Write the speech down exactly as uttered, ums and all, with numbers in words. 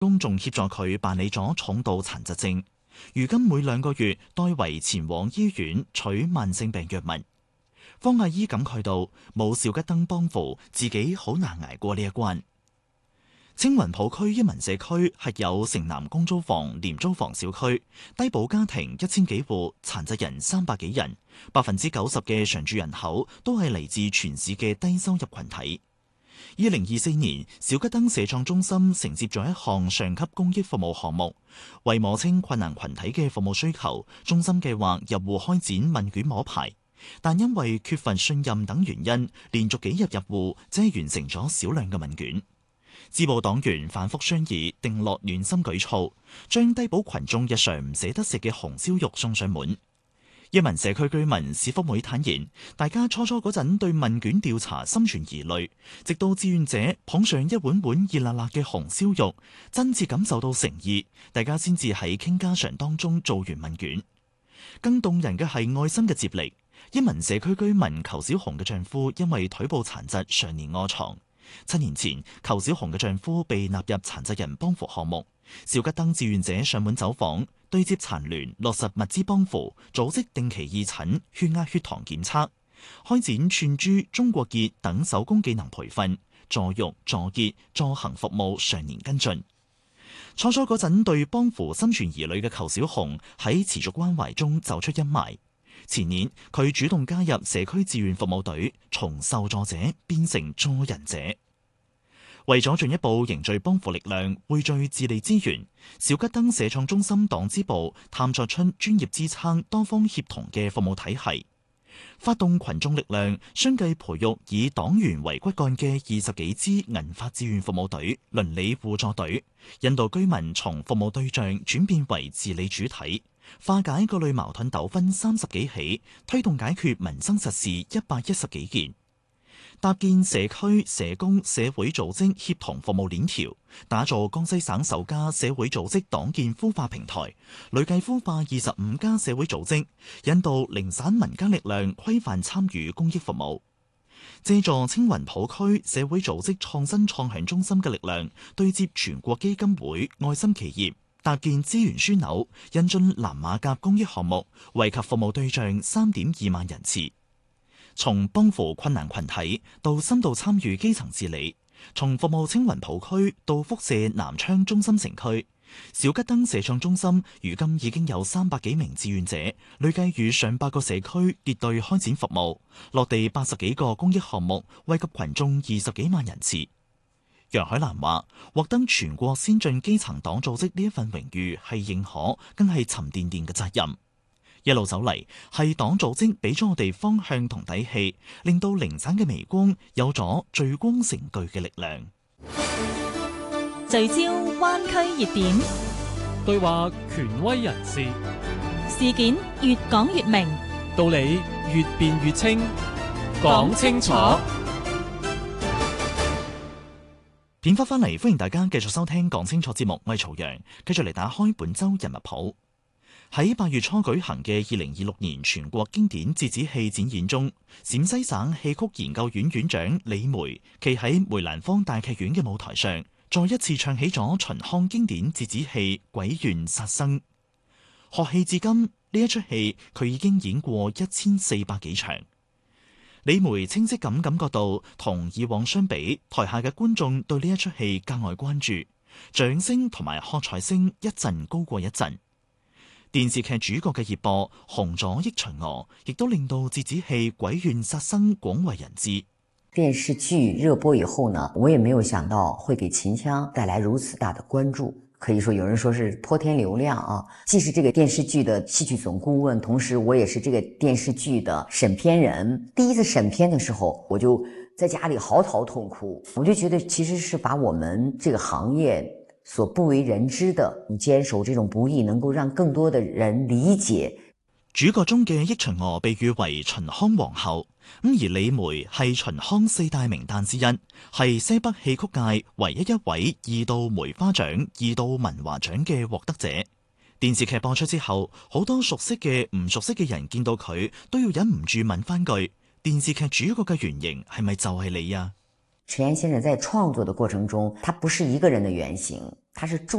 公眾協助佢辦理咗重度殘疾證，如今每兩個月代為前往醫院取慢性病藥物。方阿姨感慨到，冇邵吉登幫扶，自己好難捱過呢一關。青雲浦區一民社區係有城南公租房廉租房小區，低保家庭一千幾戶，殘疾人三百幾人，百分之九十嘅常住人口都係嚟自全市嘅低收入群體。二零二四年，邵吉登社創中心承接咗一項上級公益服務項目，為摸清困難群體嘅服務需求，中心計劃入戶開展問卷摸排，但因為缺乏信任等原因，連續幾日入戶，只係完成咗少量嘅問卷。支部黨員反覆商議，定落暖心舉措，將低保群眾日常唔捨得食嘅紅燒肉送上門。一民社區居民史福梅坦言，大家初初嗰陣對問卷調查心存疑慮，直到志願者捧上一碗碗熱辣辣嘅紅燒肉，真切感受到誠意，大家先至喺傾家常當中做完問卷。更動人嘅係愛心嘅接力。一民社區居民裘小紅嘅丈夫因為腿部殘疾，常年臥床。七年前，裘小紅嘅丈夫被納入殘疾人幫扶項目，邵吉登志願者上門走訪，對接殘聯，落實物資幫扶，組織定期義診、血壓、血糖檢測，開展串珠、中國結等手工技能培訓，助育、助結、助行服務常年跟進。初初嗰陣對幫扶心存疑慮嘅裘小紅喺持續關懷中走出陰霾。前年，佢主動加入社區志願服務隊，從受助者變成助人者。為咗進一步凝聚幫扶力量，匯聚治理資源，邵吉登社創中心黨支部探索出專業支撐、多方協同嘅服務體系，發動群眾力量，相繼培育以黨員為骨幹嘅二十幾支銀髮志願服務隊、鄰里互助隊，引導居民從服務對象轉變為治理主體。化解各類矛盾糾紛三十幾起，推動解決民生實事一百一十幾件，搭建社區、社工、社會組織協同服務鏈條，打造江西省首家社會組織黨建孵化平台，累計孵化二十五家社會組織，引導零散民間力量規範參與公益服務，借助青雲浦區社會組織創新創響中心嘅力量，對接全國基金會、愛心企業，搭建資源樞紐，引進藍馬甲公益項目，惠及服務對象三點二萬人次。從幫扶困難群體到深度參與基層治理，從服務青雲浦區到輻射南昌中心城區，邵吉登社創中心如今已經有三百幾名志願者，累計與上百個社區結隊開展服務，落地八十幾個公益項目，惠及群眾二十幾萬人次。楊海蘭話：獲得全國先進基層黨組織呢一份榮譽係認可，更係沉甸甸嘅責任。一路走嚟，係黨組織俾咗我哋方向同底氣，令到零散嘅微光有咗聚光成炬嘅力量。 聚焦灣區熱點， 對話權威人士， 事件越講越明， 道理越辯越清，講清楚。 片花翻嚟，歡迎大家繼續收聽講清楚節目，我係曹陽，繼續嚟打開本周人物譜。喺八月初舉行嘅二零二六年全國經典折子戲展演中，陝西省戲曲研究院院長李梅企喺梅蘭芳大劇院嘅舞台上，再一次唱起咗秦腔經典折子戲《鬼怨殺生》。學戲至今，呢一出戲佢已經演過一千四百幾場。李梅清晰咁感覺到，同以往相比，台下嘅觀眾對呢一出戲格外關注，掌聲同埋喝彩聲一陣高過一陣。電視劇主角嘅熱播紅咗憶秦娥，亦都令到折子戲《鬼怨殺生》廣為人知。 電視劇熱播以後呢，我也沒有想到會給秦腔帶來如此大的關注。可以說有人說是潑天流量啊！既是這個電視劇的戲劇總顧問，同時我也是這個電視劇的審片人。第一次審片的時候，我就在家裏嚎啕痛哭。我就覺得其實是把我們這個行業所不為人知的，堅守這種不易，能夠讓更多的人理解。 主角中嘅憶秦娥被譽為秦腔皇后，咁而李梅係秦腔四大名旦之一，係西北戲曲界唯一一位二度梅花獎、二度文華獎嘅獲得者。電視劇播出之後，好多熟悉嘅、唔熟悉嘅人見到佢都要忍唔住問翻句：電視劇主角嘅原型係咪就係你啊？ 迟岩先生在创作的过程中，他不是一个人的原型，他是众